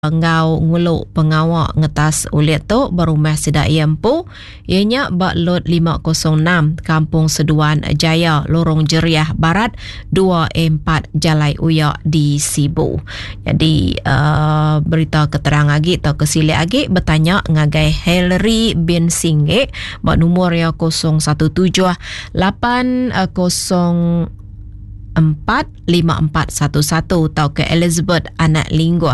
ngau nguluk pengawak ngetas ulit tu berumah sidak iampu ianya bak lot 506 Kampung Seduan Jaya Lorong Jeriah Barat 24 Jalai Uyak di Sibu. Jadi berita keterang lagi atau kesilik lagi bertanya ngagai Hillary bin Singe bak nomor ya 017 804 5411 atau ke Elizabeth Anak Lingua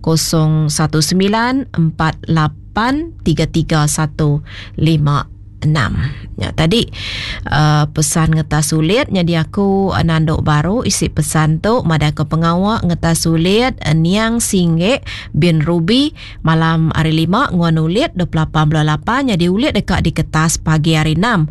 019483315 ya, tadi pesan ngetas sulit jadi aku nanduk baru isi pesan tu madai ke pengawak ngetas sulit Niang Singe bin Ruby malam hari 5 nguan ulit 28.8 jadi ulit dekat di kertas pagi hari 6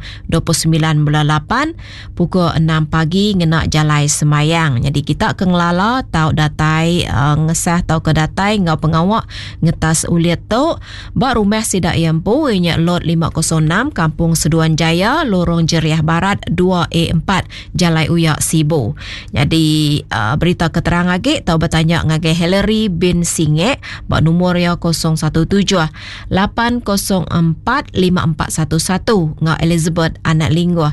29.8 pukul 6 pagi ngenak jalai semayang. Jadi kita ke ngelala tau datai ngesah tau ke datai ngau pengawak ngetas ulit tu bak rumah sidak iampu ianya lot 506 Kampung Seduan Jaya Lorong Jeriah Barat 2A4 Jalai Uyak Sibu. Jadi berita keterang lagi tau bertanya ngagai Hillary bin Singe bak nomor ya 017 804 5411 ngau Elizabeth Anak Lingua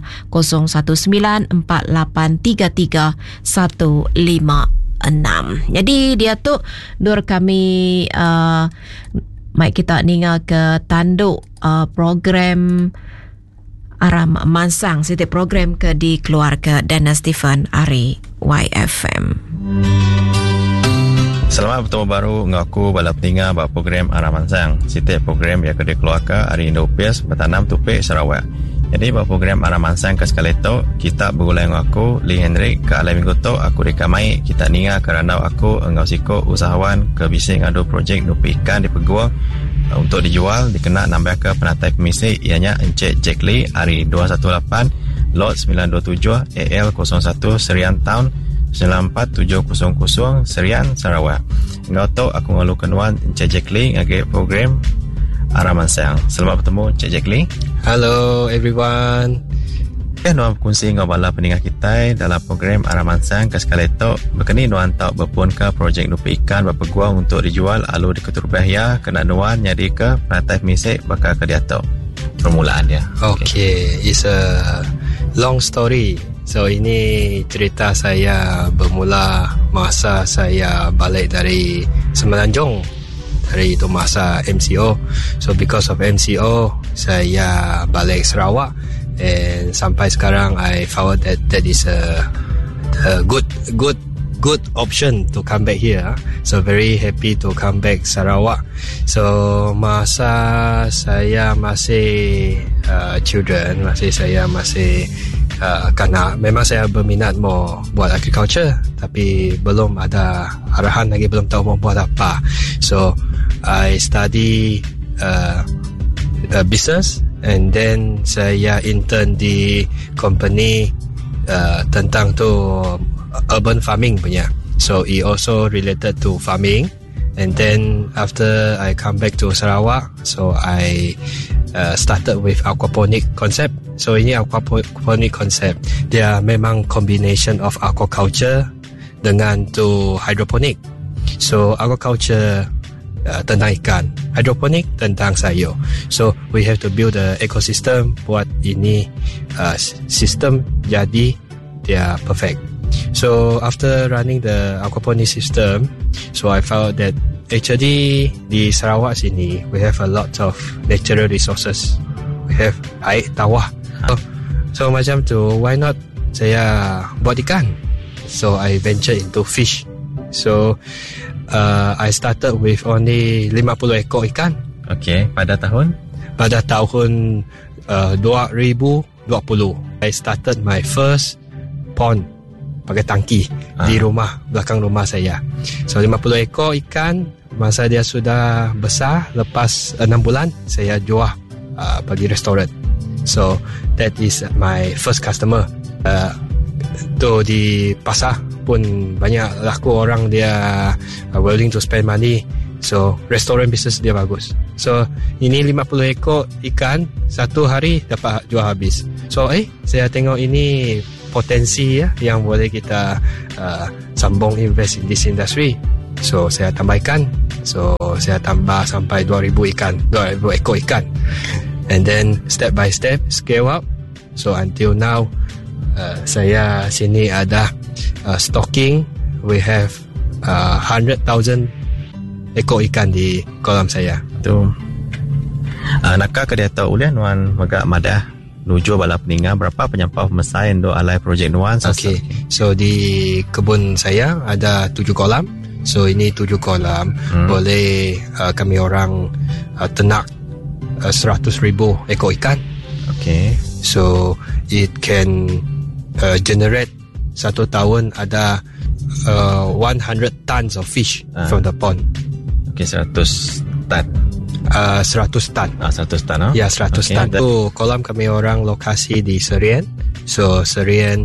019483315. Jadi dia tu dur kami mai kita ningal ke tanduk program Aram Mansang setiap program ke di keluarga Dana Stephen Ari YFM. Selamat bertemu baru ngaku balap tinggal bak program Aram Mansang setiap program yang ke di keluarga Ari Indopias bertanam tupik Sarawak. Jadi bak program Aram Mansang ke sekali tu kita bergulai ngaku Lee Henry ke alam minggu tu aku dikamai kita ningal kerana aku engau siko usahawan ke bising adu projek dupi ikan di Peguang untuk dijual dikena nambah ke penatai pemisi ianya Encik Jack Lee hari 218 lot 927 AL01 Serian Town 94700 Serian Sarawak. Engau tu aku ngalukan wan Encik Jack Lee ngage program Aram Mansang. Selamat bertemu Encik Jack Lee. Hello everyone. Nuan kongsi ngau bala pendengar kita dalam program Aram Mansang ke sekali tu berkini nuan tak berpun ke projek dupi ikan berpeguang untuk dijual alu di Ketur Bahia kena nuan nyari ke penatai misik bakal ke dia tu permulaan dia. Okay, it's a long story. So ini cerita saya bermula masa saya balik dari Semenanjung, dari itu masa MCO. So because of MCO saya balik Sarawak. And sampai sekarang I found that is a good option to come back here. So very happy to come back Sarawak. So masa saya masih children, saya masih kanak, memang saya berminat mau buat agriculture tapi belum ada arahan lagi, belum tahu mau buat apa. So I study business. And then saya intern di company tentang tu urban farming punya. So it also related to farming. And then after I come back to Sarawak, so I started with aquaponic concept. So ini aquaponic concept dia memang combination of aquaculture dengan tu hydroponic. So aquaculture tentang ikan, hidroponik tentang sayur. So we have to build the ecosystem buat ini sistem jadi dia perfect. So after running the aquaponic system, so I found that actually di Sarawak sini we have a lot of natural resources. We have air tawar. So macam tu, why not saya buat ikan? So I venture into fish. So I started with only 50 ekor ikan. Okay, pada tahun? Pada tahun 2020. I started my first pond pakai tangki di rumah, belakang rumah saya. So 50 ekor ikan, masa dia sudah besar, lepas 6 bulan, saya jual bagi restoran. So that is my first customer. Tu di pasar pun banyak laku orang dia willing to spend money. So restaurant business dia bagus. So ini 50 ekor ikan satu hari dapat jual habis. So saya tengok ini potensi yang boleh kita sambung invest in this industry. So saya tambahkan So saya tambah sampai 2,000 ekor ikan. And then step by step scale up. So until now saya sini ada stocking. We have 100,000 ekor ikan di kolam saya. Tu. Nakah ke dia tahu ulian nuan magak madah nuju bala peninga berapa penyampau mesain do alai projek nuan. Okay. So di kebun saya ada 7 kolam. So ini 7 kolam. Boleh kami orang ternak 100,000 ekor ikan. Okay. So it can generate satu tahun ada 100 tons of fish from the pond. Okay, 100 tan. 100 tan. 100 tan. Ya, 100 tan. So kolam kami orang lokasi di Serian. So Serian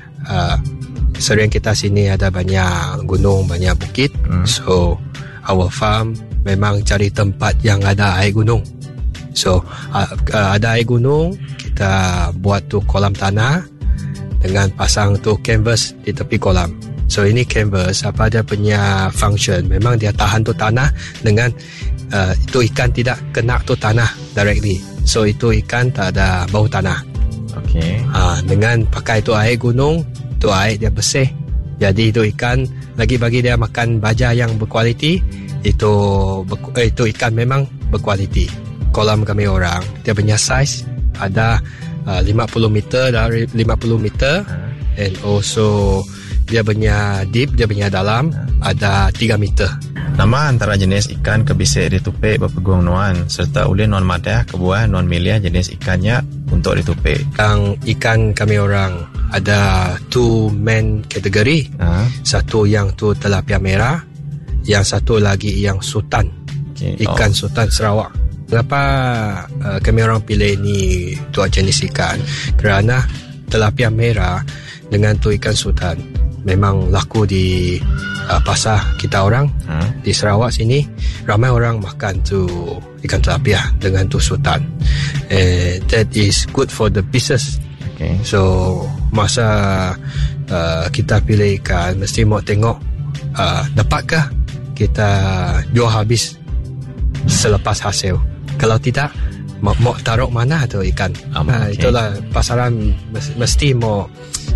kita sini ada banyak gunung, banyak bukit. So our farm memang cari tempat yang ada air gunung. So ada air gunung, kita buat tu kolam tanah dengan pasang tu canvas di tepi kolam. So ini canvas apa dia punya function, memang dia tahan tu tanah dengan itu ikan tidak kena tu tanah directly. So itu ikan tak ada bau tanah. Okay. Dengan pakai tu air gunung, tu air dia bersih. Jadi itu ikan lagi bagi dia makan baja yang berkualiti. Itu ikan memang berkualiti. Kolam kami orang dia punya size ada 50 meter dari 50 meter, and also dia punya deep, dia punya dalam ada 3 meter. Nama antara jenis ikan kebisik ditupik berpeguang nuan serta ulin nuan madah kebuah nuan milih jenis ikannya untuk ditupik. Yang ikan kami orang ada 2 main kategori. Satu yang tu tilapia merah, yang satu lagi yang sultan. Okay. Ikan sultan Sarawak. Kenapa kami orang pilih ni dua jenis ikan? Kerana tilapia merah dengan tu ikan sultan memang laku di pasar kita orang. Di Sarawak sini ramai orang makan tu ikan tilapia dengan tu sultan. That is good for the business. Okay. So masa kita pilih ikan mesti mau tengok dapatkah kita jual habis selepas hasil. Kalau tidak, mau taruh mana tu ikan? Okay. Itulah pasaran mesti mau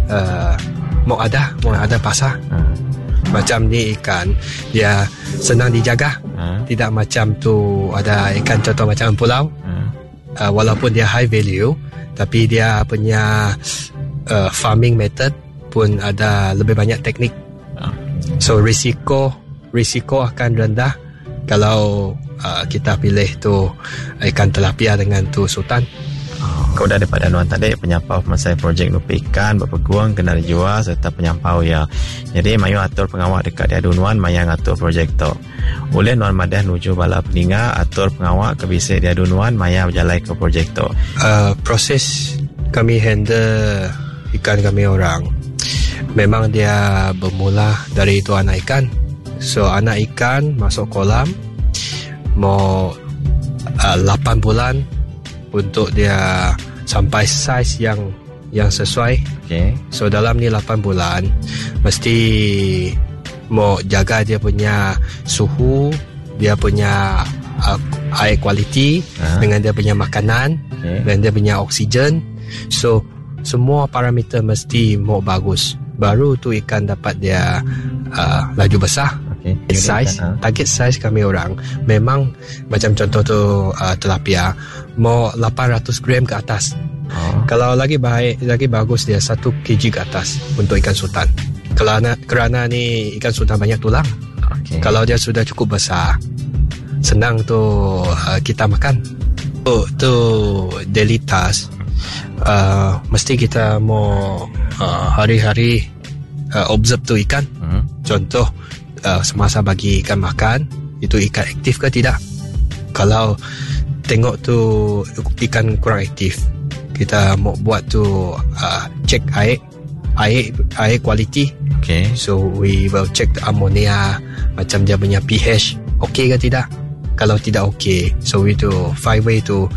ada pasar. Macam ni ikan dia senang dijaga. Tidak macam tu ada ikan contoh macam pulau. Walaupun dia high value, tapi dia punya farming method pun ada lebih banyak teknik. So risiko akan rendah kalau kita pilih tu ikan tilapia dengan tu sultan. Kau dah daripada nuan tadi penyampau masai projek nupi ikan berpeguang kena dijual serta penyampau ya. Jadi mayu atur pengawak dekat dia nuan maya ngatur projek tu. Oleh nuan madah nuju bala peninga atur pengawak kebisik dia nuan maya berjalan ke projek tu. Proses kami handle ikan kami orang memang dia bermula dari itu anak ikan. So anak ikan masuk kolam mau 8 bulan untuk dia sampai saiz yang sesuai. Okay. So dalam ni 8 bulan mesti mau jaga dia punya suhu, dia punya air kualiti dengan dia punya makanan, dan dia punya oksigen. So semua parameter mesti mau bagus. Baru tu ikan dapat dia laju besar. Target size kami orang memang macam contoh tu tilapia mau 800 gram ke atas. Kalau lagi baik, lagi bagus dia 1 kg ke atas untuk ikan sultan. Kerana ni ikan sultan banyak tulang. Kalau dia sudah cukup besar, senang tu kita makan. Tu daily task. Mesti kita mau hari-hari observe tu ikan. Contoh semasa bagi ikan makan, itu ikan aktif ke tidak. Kalau tengok tu ikan kurang aktif, kita mau buat tu check air kualiti. Okay. So we will check the ammonia, macam dia punya pH okay ke tidak. Kalau tidak okay, so we do 5 way to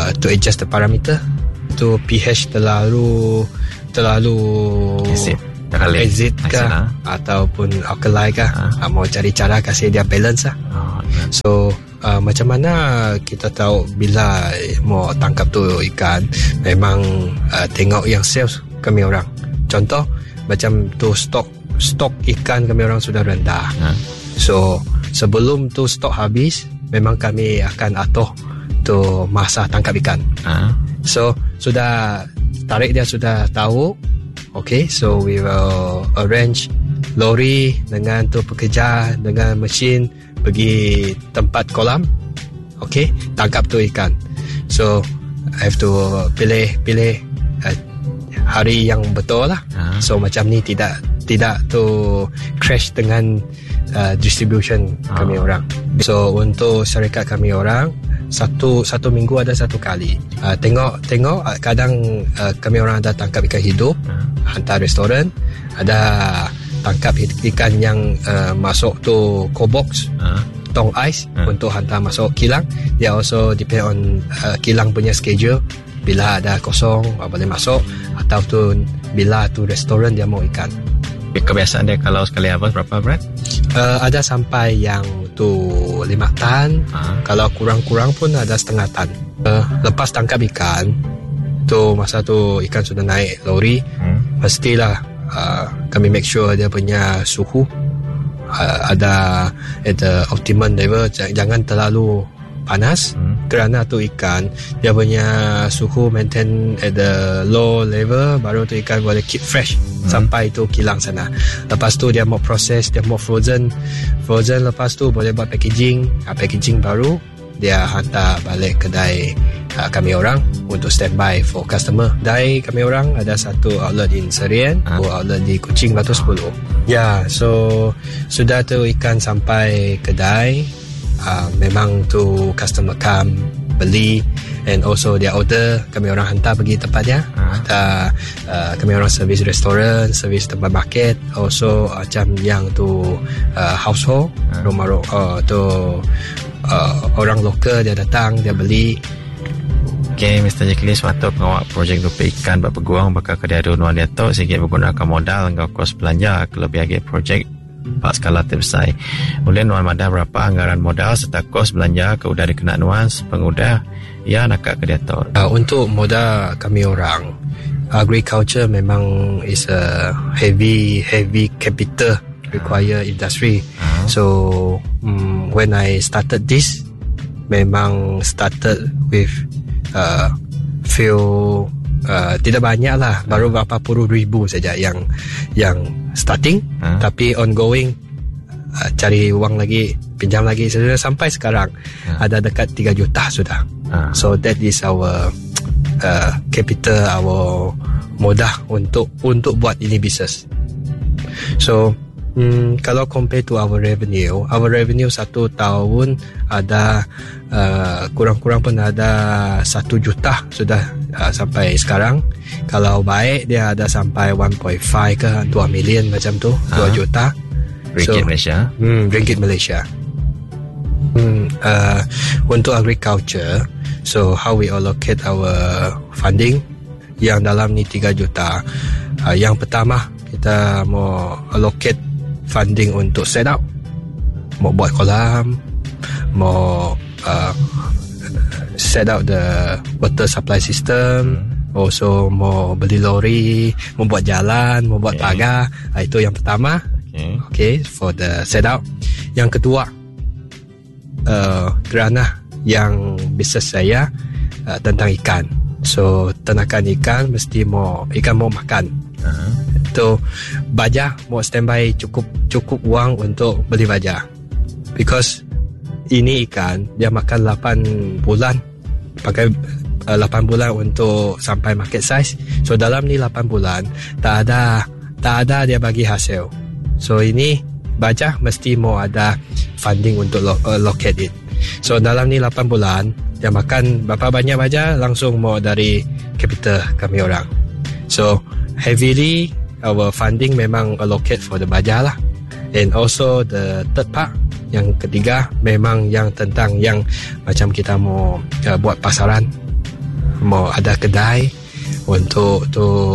adjust the parameter. Tu pH terlalu exit kah ataupun alkali kah, mau cari cara kasih dia balance lah. So macam mana kita tahu bila mau tangkap tu ikan, memang tengok yang sales kami orang. Contoh macam tu stok ikan kami orang sudah rendah. So sebelum tu stok habis, memang kami akan atur tu masa tangkap ikan. So sudah tarik dia sudah tahu. Okay, so we will arrange lori dengan tu pekerja dengan mesin pergi tempat kolam. Okay, tangkap tu ikan. So I have to pilih hari yang betul lah. So macam ni tidak tu crash dengan distribution kami orang. So untuk syarikat kami orang, satu minggu ada satu kali. Tengok kadang kami orang ada tangkap ikan hidup, hantar restoran. Ada tangkap ikan yang masuk tu cold box, tong ais untuk hantar masuk kilang. Dia also depend on kilang punya schedule, bila ada kosong boleh masuk, ataupun bila tu restoran dia mau ikan. Kebiasaan dia kalau sekali habis berapa berat? Ada sampai yang tu 5 tan. Kalau kurang-kurang pun ada setengah tan. Lepas tangkap ikan tu, masa tu ikan sudah naik lori, pastilah kami make sure dia punya suhu ada at the optimum level, jangan terlalu panas. Kerana tu ikan dia punya suhu maintain at the low level, baru tu ikan boleh keep fresh sampai tu kilang sana. Lepas tu dia mau proses, dia mau frozen, lepas tu boleh buat packaging baru dia hantar balik kedai kami orang untuk standby for customer. Kedai kami orang ada satu outlet in Serian, dua outlet di Kuching Batu 10. So sudah tu ikan sampai kedai, memang tu customer come beli, and also dia order, kami orang hantar pergi tempat dia. Kami orang servis restoran, servis tempat market, also macam yang tu household, rumah tu orang lokal dia datang, dia beli. Okay, Mr. Jacqueline, suatu pengawal projek dupe ikan berpeguang bakal kediadu nuan dia tu sikit menggunakan modal dengan kos belanja kelebih lagi projek pak skala terbesar. Boleh nuan madah berapa anggaran modal serta kos belanja ke udah dikena nuan pengudah ya nak ke dia tu. Untuk modal kami orang, agriculture memang is a heavy capital require industry. So when I started this, memang started with few tidak banyak lah, baru berapa puluh ribu saja yang starting, tapi ongoing cari uang lagi, pinjam lagi, sampai sekarang ada dekat 3 juta sudah. So that is our capital, our modal untuk buat ini bisnes. So kalau compare to our revenue satu tahun ada kurang-kurang pun ada 1 juta sudah sampai sekarang. Kalau baik dia ada sampai 1.5 ke 2 million macam tu, 2 juta Ringgit Malaysia. Ringgit Malaysia. Untuk agriculture, so how we allocate our funding yang dalam ni 3 juta. Yang pertama kita mau allocate funding untuk set up, mau buat kolam, mau set up the water supply system, also mau beli lori, mau buat jalan, mau buat pagar. Itu yang pertama. Okay, for the set up. Yang kedua, kerana yang bisnes saya tentang ikan, so ternakan ikan mesti ikan mau makan. So baja mau standby cukup uang untuk beli baja, because ini ikan dia makan 8 bulan, pakai 8 bulan untuk sampai market size. So dalam ni 8 bulan tak ada dia bagi hasil. So ini baja mesti mau ada funding untuk locate it. So dalam ni 8 bulan dia makan berapa banyak baja, langsung mau dari capital kami orang. So heavily our funding memang allocate for the baja lah. And also the third part, yang ketiga, memang yang tentang yang macam kita mau buat pasaran, mau ada kedai, untuk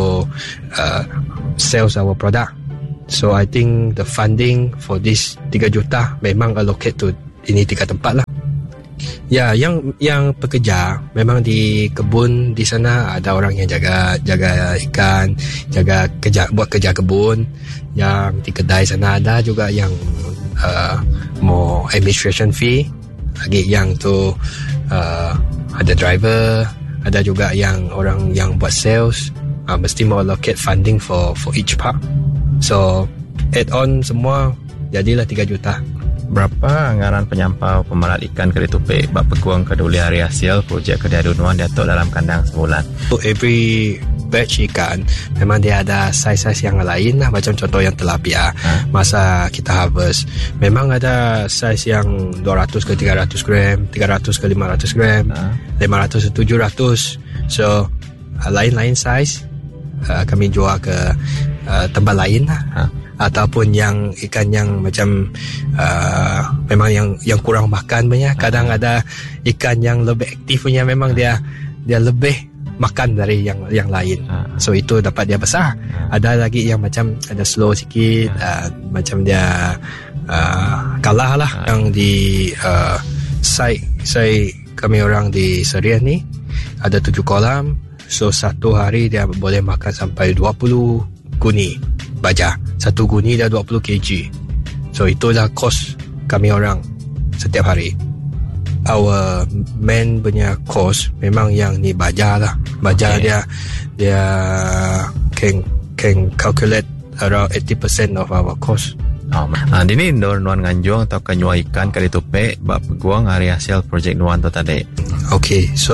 sales our product. So I think the funding for this 3 juta memang allocate to ini 3 tempat lah. Ya, yang pekerja memang di kebun di sana ada orang yang jaga ikan, buat kerja kebun. Yang di kedai sana ada juga yang more administration fee. Lagi yang tu ada driver, ada juga yang orang yang buat sales. Mesti mau allocate funding for each part. So add on semua jadilah 3 juta. Berapa anggaran penyampau pemalat ikan kedai tupik bak peguang keduli hari hasil projek kedai adunuan Datuk dalam kandang sebulan? So every batch ikan memang dia ada saiz-saiz yang lain lah. Macam contoh yang tilapia, masa kita harvest memang ada saiz yang 200 ke 300 gram, 300 ke 500 gram, 500 ke 700. So lain-lain saiz kami jual ke tempat lain lah. Ataupun yang ikan yang macam memang yang kurang makan punya. Kadang ada ikan yang lebih aktif punya, memang dia lebih makan dari yang lain. So itu dapat dia besar. Ada lagi yang macam ada slow sikit, macam dia kalah lah. Yang di site kami orang di Serian ni ada 7 kolam. So satu hari dia boleh makan sampai 20 guni baja. Satu guni dah 20 kg. So itulah kos kami orang setiap hari. Our main punya kos memang yang ni baja lah. Baja dia can calculate around 80% of our cost. Ini nuan nganjung atau kenyua ikan kali tupik bak peguang hari hasil projek nuan tu tadi. Okay, so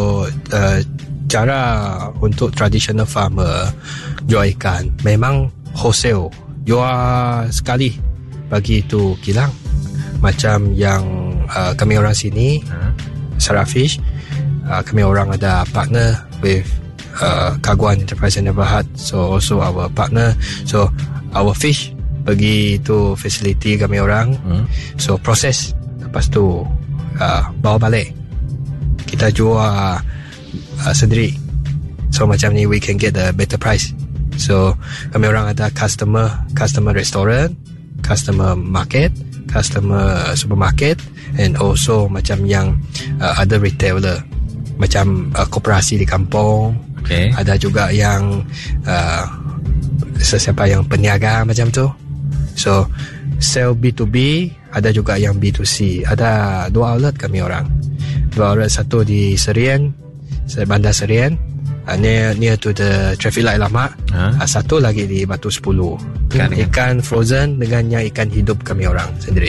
cara untuk traditional farmer jual ikan memang wholesale, jual sekali bagi itu kilang. Macam yang kami orang sini Sarafish, kami orang ada partner with Kaguan Enterprise and Neighborhood, so also our partner. So our fish pergi tu facility kami orang, so proses, lepas tu bawa balik, kita jual sendiri. So macam ni we can get a better price. So kami orang ada customer restaurant, customer market, customer supermarket, and also macam yang ada retailer, macam koperasi di kampung. Okay. Ada juga yang sesiapa yang peniaga macam tu. So sell B2B, ada juga yang B2C. Ada 2 outlet kami orang. 2 outlet, satu di Serian, Bandar Serian, near to the traffic light lama. Satu lagi di Batu 10. Ikan frozen dengan yang ikan hidup kami orang sendiri.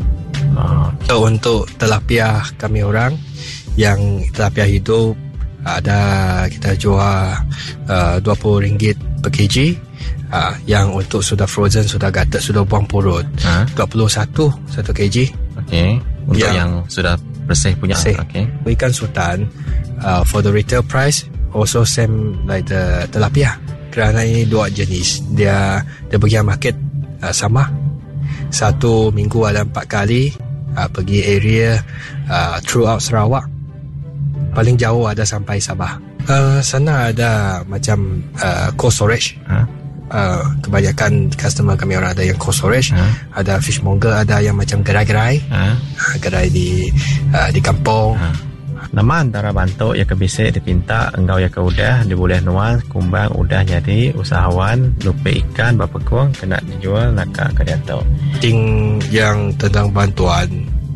So untuk tilapia kami orang, yang tilapia hidup ada kita jual RM20 per kg. Yang untuk sudah frozen, sudah gatal, sudah buang purut, 21 1 kg. Okay. Untuk yang sudah bersih punya. Okay. Ikan sultan for the retail price also same like the tilapia. Kerana ini 2 jenis, dia pergi market sama. Satu minggu ada 4 kali pergi area throughout Sarawak. Paling jauh ada sampai Sabah. Sana ada macam cold storage. Kebanyakan customer kami orang ada yang cold storage, ada fishmonger, ada yang macam gerai-gerai, gerai di kampung. Nama antara bantu ya kebisik dipinta engkau ya keudah diboleh nuan kumbang udah jadi usahawan lupa ikan bapa kuang kena dijual nak ke Datuk. Ting yang tentang bantuan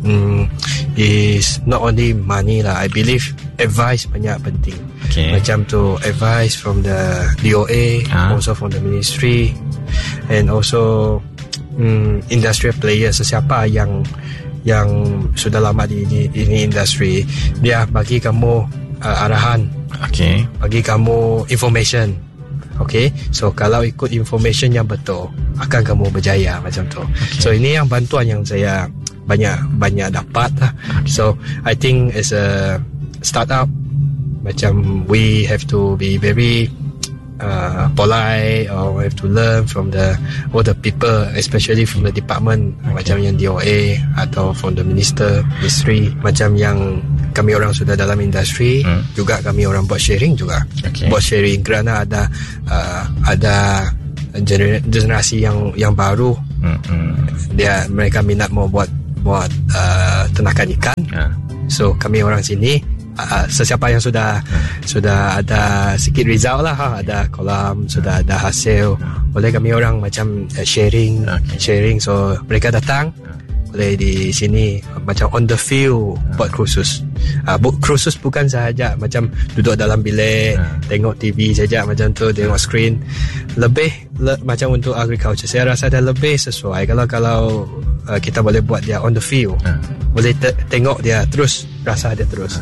is not only money lah. I believe advice banyak penting. Okay. Macam tu advice from the DOA, also from the ministry, and also industrial players, sesiapa yang sudah lama di ini industri, dia bagi kamu arahan, bagi kamu information. Okay, so kalau ikut information yang betul, akan kamu berjaya macam tu. So ini yang bantuan yang saya banyak dapat lah. So I think as a startup, macam we have to be very polite, or we have to learn from all the people, especially from the department, macam yang DOA atau from the ministry, macam yang kami orang sudah dalam industri, juga kami orang buat sharing juga. Buat sharing kerana ada generasi yang baru. Mereka minat mau buat ternakan ikan. So kami orang sini, sesiapa yang sudah ada sikit result lah, ada kolam, sudah ada hasil, boleh kami orang macam sharing. So mereka datang, boleh di sini macam on the field buat kursus. Kursus bukan sahaja macam duduk dalam bilik tengok TV saja macam tu, tengok screen. Lebih macam untuk agriculture, saya rasa dah lebih sesuai kalau kita boleh buat dia on the field. Boleh tengok dia terus, rasa dia terus.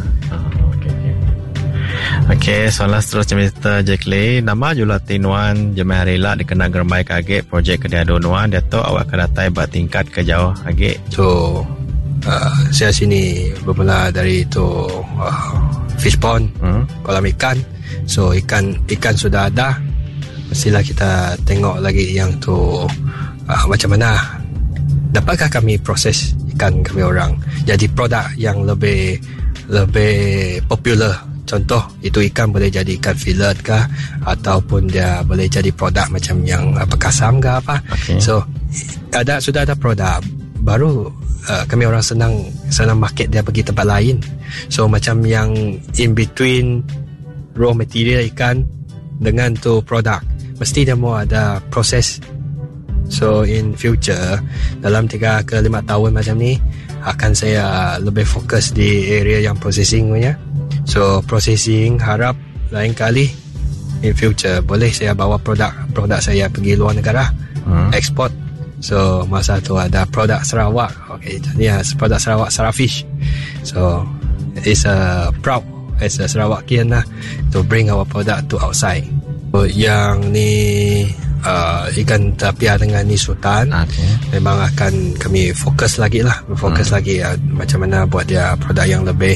Okey, soalan seterusnya Mr. Jack Lee. Nama Julati Nuan Jemaah Rela dikenal germai kagek projek Kediado Nuan. Dia tahu awak akan datai buat tingkat ke jauh agek. So saya sini bermula dari tu fish pond, kolam ikan. So ikan sudah ada, mestilah kita tengok lagi yang tu macam mana dapatkah kami proses ikan kami orang jadi produk yang lebih popular. Contoh, itu ikan boleh jadi ikan fillet kah, ataupun dia boleh jadi produk macam yang kasam ke apa. So sudah ada produk baru, kami orang senang market dia pergi tempat lain. So macam yang in between raw material ikan dengan tu produk, mesti dia mau ada proses. So in future, dalam 3 ke 5 tahun macam ni, akan saya lebih fokus di area yang processing punya. So processing, harap lain kali in future boleh saya bawa produk saya pergi luar negara, export. So masa tu ada produk Sarawak. Jadi produk Sarawak Sarafish. So it's a proud as a Sarawakian lah to bring our product to outside. So, yang ni ikan tapia dengan ni sultan, memang akan kami fokus lagi lagi macam mana buat dia produk yang lebih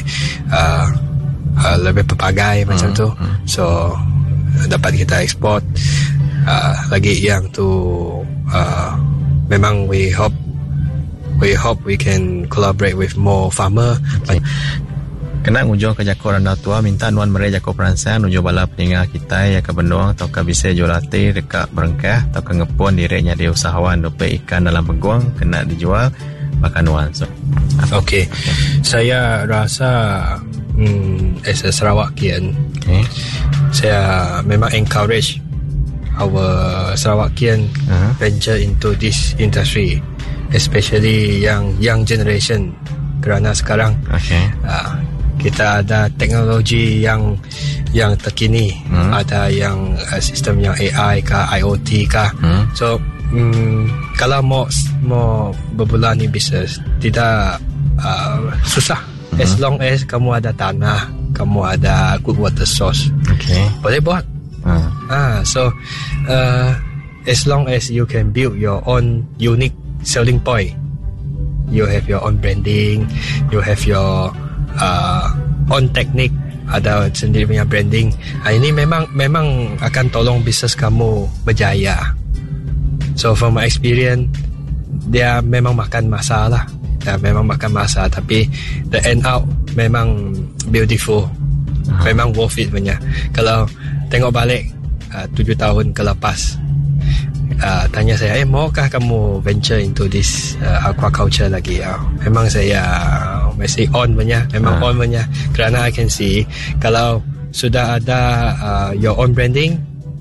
berbagai macam tu. So dapat kita ekspor lagi yang tu. Memang we hope we can collaborate with more farmer. Kena ngujung ke jako randa tua minta nuan mere jako peransang nuju bala peninga kita ya ke benuang atau ke bisa jolati dekat berengkah atau ke ngepon direknya di usahawan dope ikan dalam peguang kena dijual makan nuan. So okay. Saya rasa as a Sarawakian, saya memang encourage our Sarawakian venture into this industry, especially young generation, kerana sekarang kita ada teknologi yang terkini, ada yang sistem yang AI kah, IoT kah. So kalau mau bermula ni bisnes tidak susah, as long as kamu ada tanah, kamu ada good water source, boleh buat. So as long as you can build your own unique selling point, you have your own branding, you have your own technique, ada sendiri punya branding, ini memang akan tolong bisnes kamu berjaya. So from my experience, dia memang makan masa lah, tapi the end out memang beautiful, memang worth it punya. Kalau tengok balik 7 tahun kelepas, tanya saya, maukah kamu venture into this aquaculture lagi? Memang saya mesti on punya, kerana I can see kalau sudah ada your own branding,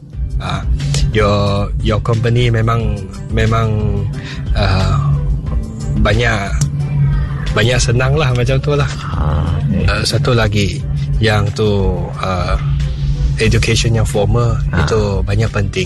your company memang banyak senang lah macam tu lah. Satu lagi yang tu education yang formal itu banyak penting.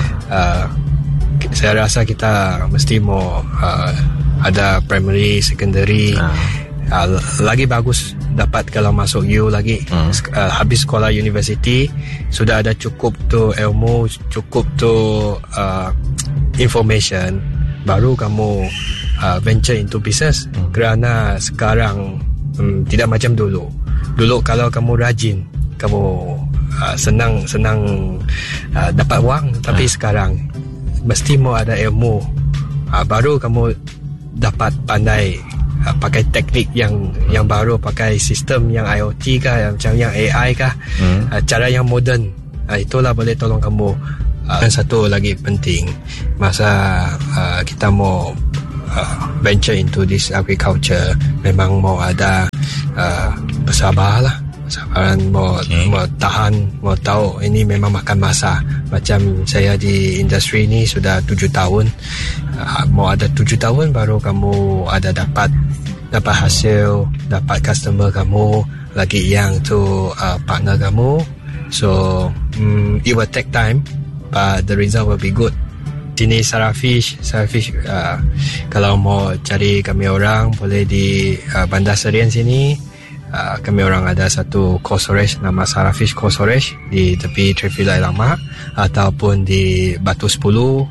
Saya rasa kita mesti mau ada primary, secondary. Lagi bagus dapat kalau masuk U lagi, habis sekolah university sudah ada cukup tu ilmu, cukup tu information, baru kamu venture into business. Kerana sekarang tidak macam dulu kalau kamu rajin, kamu senang dapat wang. Tapi sekarang mesti mau ada ilmu, baru kamu dapat pandai pakai teknik yang baru, pakai sistem yang IoT kah, macam yang AI kah, cara yang moden, itulah boleh tolong kamu. Dan satu lagi penting, masa kita mau venture into this agriculture, memang mau ada bersabar lah. Sabaran, mau tahan, mau tahu ini memang makan masa. Macam saya di industri ni sudah 7 tahun, mau ada 7 tahun baru kamu ada dapat hasil, dapat customer kamu, lagi yang tu partner kamu. So it will take time, but the result will be good. Sini Sarafish, kalau mau cari kami orang boleh di Bandar Serian sini. Kami orang ada satu cold storage nama Sarafish Cold Storage di tepi traffic light lama, ataupun di Batu 10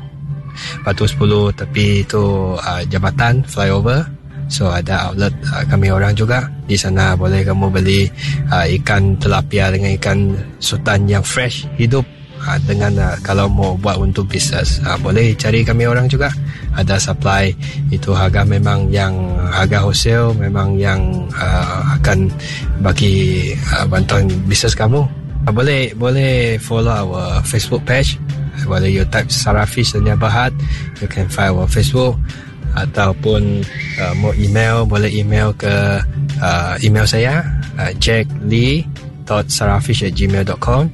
tepi tu jambatan flyover. So ada outlet kami orang juga di sana. Boleh kamu beli ikan tilapia dengan ikan sultan yang fresh, hidup. Dengan kalau mau buat untuk bisnes, boleh cari kami orang juga. Ada supply, itu harga memang yang harga wholesale, memang yang akan bagi bantuan bisnes kamu. Boleh follow our Facebook page. Boleh you type Sarafish Sdn Bhd, you can find our Facebook. Ataupun mau email, boleh email ke email saya jacklee.sarafish@gmail.com,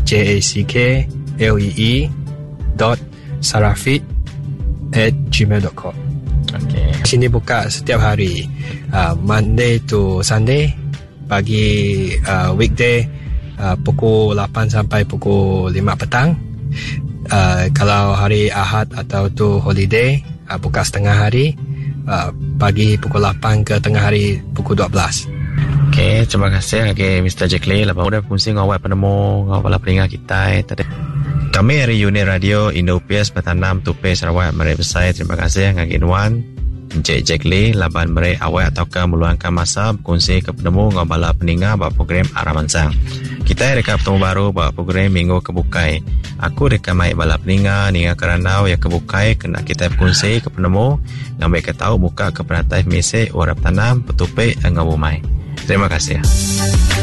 jacklee.sarafit@gmail.com. Okay. Sini buka setiap hari, Monday to Sunday, pagi weekday pukul 8 sampai pukul 5 petang. Kalau hari Ahad atau tu holiday, buka setengah hari, pagi pukul 8 ke tengah hari pukul 12. Okay, terima kasih Mr. Jack Lee. Lepas sudah fungsi ngawal penemu, ngawal peringah kita tadi. Kami dari unit radio Indo-PS Bertanam Tupai Sarawak Mari Besar. Terima kasih ngagi Nuan Encik Jack Lee laban meri awal ataukah meluangkan masa berkongsi ke penemu ngawal peninga buat program Araman Sang. Kita rekap bertemu baru buat program Minggu Kebukai. Aku rekam mai bala peninga ninga keranau yang kebukai kena kita berkongsi ke penemu ngambil ke tahu buka ke peratai mesej orang tanam petupai ngabumai. Terima kasih.